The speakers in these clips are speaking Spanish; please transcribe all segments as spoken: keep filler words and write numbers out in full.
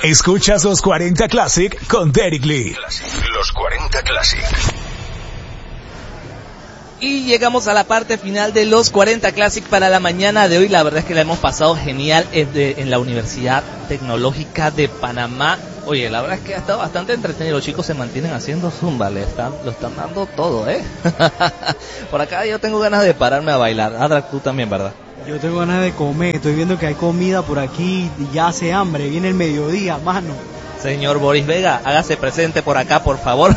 Escuchas los cuarenta Classic con Derek Lee. Los cuarenta Classic. Y llegamos a la parte final de los cuarenta Classic para la mañana de hoy. La verdad es que la hemos pasado genial en la Universidad Tecnológica de Panamá. Oye, la verdad es que ha estado bastante entretenido. Los chicos se mantienen haciendo zumba, le están, lo están dando todo, ¿eh? Por acá yo tengo ganas de pararme a bailar. Adra, tú también, ¿verdad? Yo tengo ganas de comer. Estoy viendo que hay comida por aquí y ya hace hambre. Viene el mediodía, mano. Señor Boris Vega, hágase presente por acá, por favor.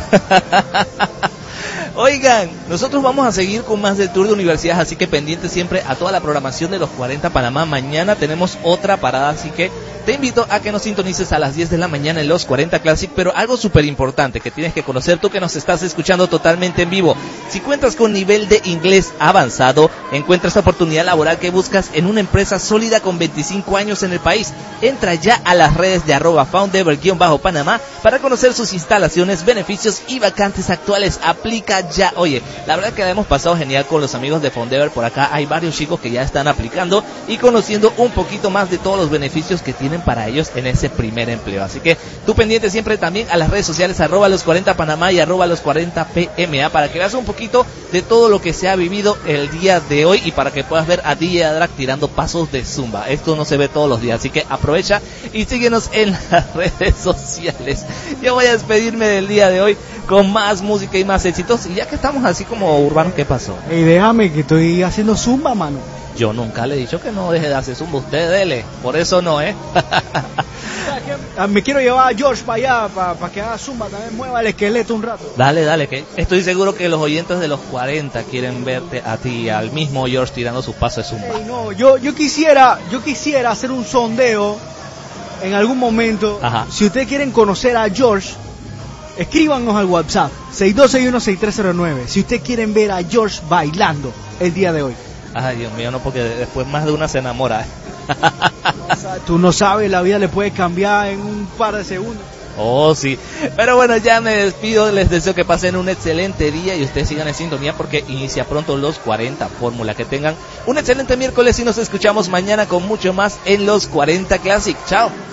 Oigan, nosotros vamos a seguir con más del Tour de Universidades, así que pendientes siempre a toda la programación de los cuarenta Panamá. Mañana tenemos otra parada, así que te invito a que nos sintonices a las diez de la mañana en los cuarenta Classic, pero algo súper importante que tienes que conocer tú que nos estás escuchando totalmente en vivo. Si cuentas con nivel de inglés avanzado, encuentras la oportunidad laboral que buscas en una empresa sólida con veinticinco años en el país. Entra ya a las redes de arroba foundever-panamá para conocer sus instalaciones, beneficios y vacantes actuales. Aplica ya. Oye, la verdad que la hemos pasado genial con los amigos de Foundever. Por acá hay varios chicos que ya están aplicando y conociendo un poquito más de todos los beneficios que tienen para ellos en ese primer empleo. Así que tú pendiente siempre también a las redes sociales arroba los cuarenta Panamá y arroba los cuarenta P M A para que veas un poquito de todo lo que se ha vivido el día de hoy y para que puedas ver a D J Drag tirando pasos de zumba. Esto no se ve todos los días, así que aprovecha y síguenos en las redes sociales. Yo voy a despedirme del día de hoy con más música y más éxitos. Y ya que estamos así como urbanos, ¿qué pasó? Ey, déjame que estoy haciendo zumba, mano. Yo nunca le he dicho que no deje de hacer zumba. Usted dele. Por eso no, ¿eh? Me quiero llevar a George para allá, para, para que haga zumba, también mueva el esqueleto un rato. Dale, dale, que estoy seguro que los oyentes de los cuarenta quieren verte a ti, al mismo George tirando sus pasos de zumba. Ey, no, yo, yo quisiera, yo quisiera hacer un sondeo en algún momento. Ajá. Si ustedes quieren conocer a George, escríbanos al WhatsApp seis dos seis uno seis tres cero nueve si ustedes quieren ver a George bailando el día de hoy. Ay, Dios mío, no, porque después más de una se enamora. Tú no sabes, la vida le puede cambiar en un par de segundos. Oh, sí. Pero bueno, ya me despido. Les deseo que pasen un excelente día y ustedes sigan en sintonía porque inicia pronto los cuarenta Fórmula. Que tengan un excelente miércoles y nos escuchamos mañana con mucho más en los cuarenta Classic. Chao.